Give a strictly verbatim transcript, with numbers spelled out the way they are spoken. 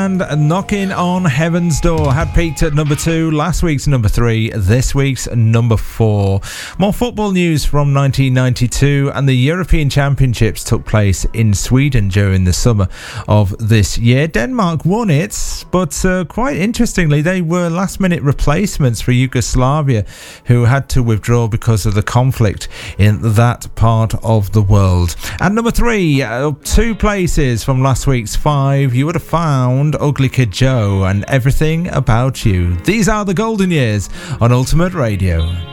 and Knocking on Heaven's Door had peaked at number two, last week's number three, this week's number four. More football news from nineteen ninety-two, and the European Championships took place in Sweden during the summer of this year. Denmark won it, but uh, quite interestingly, they were last minute replacements for Yugoslavia, who had to withdraw because of the conflict in that part of the world. At number three, uh, two places from last week's five, you would have found Ugly Kid Joe and Everything About You. These are the golden years on Ultimate Radio.